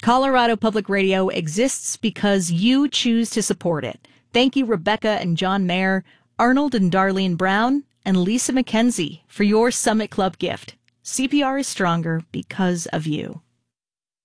Colorado Public Radio exists because you choose to support it. Thank you, Rebecca and John Mayer, Arnold and Darlene Brown, and Lisa McKenzie for your Summit Club gift. CPR is stronger because of you.